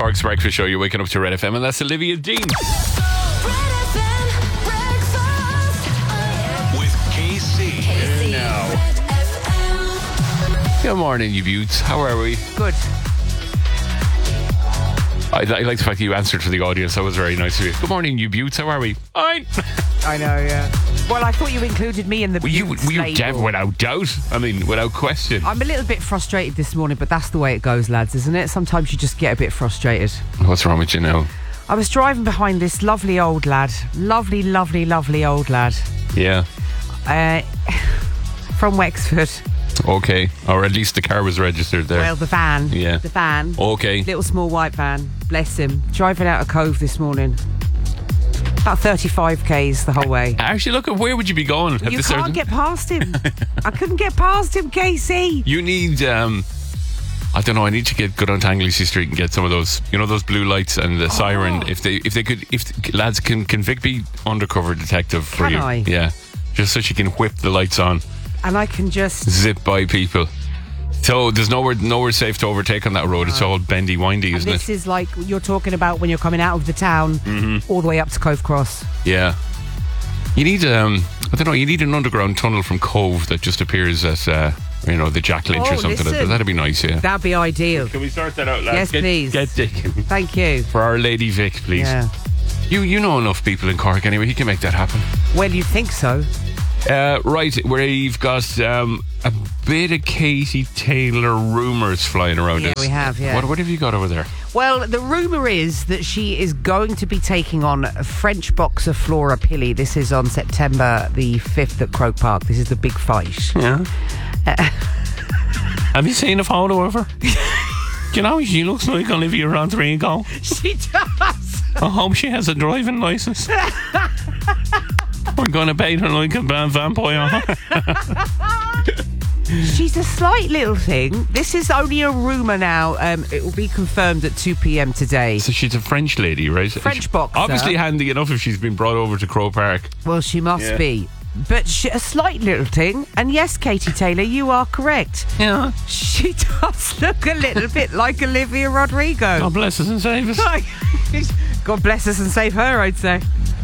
Cork's Breakfast Show. You're waking up to Red FM, and that's Olivia Dean. Red FM breakfast. With KC. Now. Red FM. Good morning, you beauts. How are we? Good. I like the fact that you answered for the audience. That was very nice of you. Good morning, you beauts. How are we? Fine. I know, yeah. Well, I thought you included me in the beauts You label. dev without doubt. I mean, without question. I'm a little bit frustrated this morning, but that's the way it goes, lads, isn't it? Sometimes you just get a bit frustrated. What's wrong with you now? I was driving behind this lovely old lad. Lovely, lovely, lovely old lad. Yeah. From Wexford. Okay. Or at least the car was registered there. Well, the van. Yeah. The van. Okay. Little small white van. Bless him. Driving out of Cove this morning. About 35 k's the whole way. Actually, look, where would you be going? You can't get past him. I couldn't get past him, Casey. You need, I don't know, I need to get good on Anglesey Street and get some of those, you know, those blue lights and the siren. If lads can Vic be undercover detective for Can you. I? Yeah. Just so she can whip the lights on, And I can just... zip by people. So there's nowhere safe to overtake on that road. It's all bendy, windy, And isn't this it? is like you're talking about when you're coming out of the town all the way up to Cove Cross. Yeah. You need, I don't know, you need an underground tunnel from Cove that just appears at, the Jack Lynch or Oh, something. listen. That'd be nice, yeah. That'd be ideal. Can we start that out, lads? Yes, please. Get digging. Thank you. For Our Lady Vic, please. Yeah. You know enough people in Cork anyway. He can make that happen. Well, you think so? Right, we've got a bit of Katie Taylor rumours flying around. Yeah, us. we have, yeah. What have you got over there? Well, the rumour is that she is going to be taking on French boxer Flora Pilley. This is on September the 5th at Croke Park. This is the big fight. Yeah. Have you seen a photo of her? You know, she looks like Olivia Rodrigo. She does. I hope she has a driving licence. We're going to bait her like a bad vampire. She's a slight little thing. This is only a rumour now. It will be confirmed at 2 p.m. today. So she's a French lady, right? French boxer. Obviously handy enough if she's been brought over to Croke Park. Well, she must Yeah. be. But a slight little thing. And yes, Katie Taylor, you are correct. Yeah. She does look a little bit like Olivia Rodrigo. God bless us and save us. God bless us and save her, I'd say.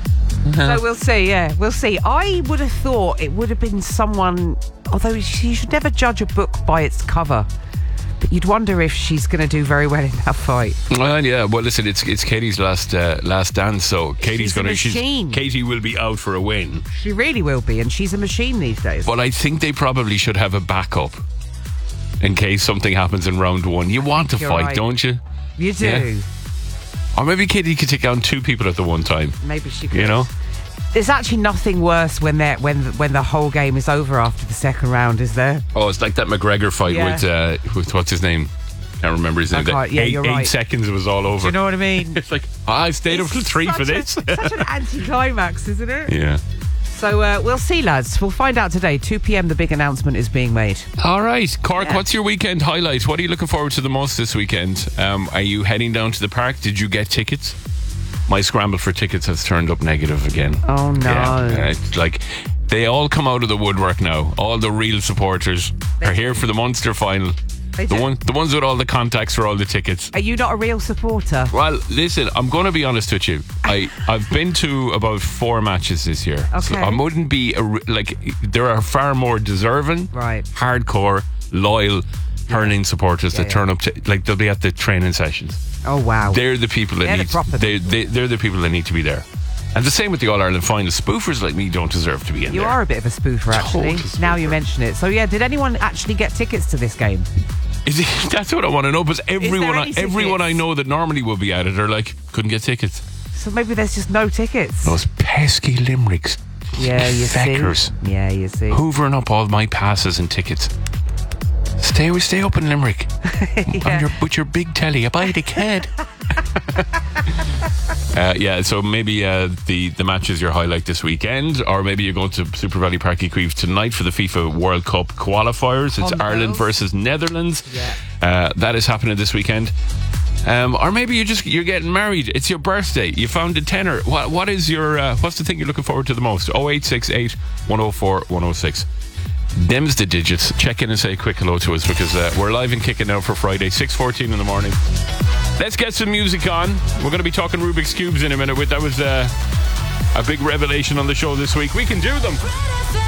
So we'll see, yeah, we'll see. I would have thought it would have been someone, although you should never judge a book by its cover. But you'd wonder if she's going to do very well in that fight. Well, yeah. Well, listen, it's Katie's last dance, so Katie's She's a machine. Katie will be out for a win. She really will be, and she's a machine these days. But I think they probably should have a backup in case something happens in round one. You want to You're fight, right. don't you? You do. Yeah. Or maybe Katie could take down two people at the one time. Maybe she could. You know? There's actually nothing worse when the whole game is over after the second round, is there? Oh, it's like that McGregor fight Yeah. with what's his name? Can't remember his name. can't- yeah, you're right. 8 seconds it was all over. Do you know what I mean? It's like, I stayed up till 3 for this. Such an anticlimax, isn't it? Yeah. So we'll see, lads. We'll find out today. 2 p.m. the big announcement is being made. All right, Cork, Yeah. what's your weekend highlight? What are you looking forward to the most this weekend? Are you heading down to the park? Did you get tickets? My scramble for tickets has turned up negative again. Oh, no. Yeah, it's like they all come out of the woodwork now. All the real supporters are here for the Munster final. They The do. the ones with all the contacts for all the tickets. Are you not a real supporter? Well, listen, I'm going to be honest with you. I've been to about 4 matches this year. So Okay. I wouldn't be, there are far more deserving, Right. hardcore, loyal hurling supporters that yeah. turn up to, they'll be at the training sessions. Oh, wow. They're the people that They're the need, proper they're the people that need to be there. And the same with the All-Ireland final. Spoofers like me don't deserve to be in You there. are a bit of a spoofer, actually. Total Now you spoofer. mention it. So, yeah, did anyone actually get tickets to this game? That's what I want to know, because everyone any I tickets? know that normally would be at it are like, couldn't get tickets. So maybe there's just no tickets. Those pesky limericks. Yeah, you Feckers. see. Yeah, you see. Hoovering up all my passes and tickets. Stay up in Limerick. With your big telly. I buy the kid. So maybe the match is your highlight this weekend, or maybe you're going to Super Valley Park Equive tonight for the FIFA World Cup qualifiers. It's On Ireland those. versus Netherlands. Yeah. That is happening this weekend. Or maybe you're getting married. It's your birthday. You found a tenner. What is your what's the thing you're looking forward to the most? 0868 104 106. Them's the digits. Check in and say a quick hello to us, because we're live and kicking now for Friday, 6:14 in the morning. Let's get some music on. We're going to be talking Rubik's Cubes in a minute. That was a big revelation on the show this week. We can do them. Red FM.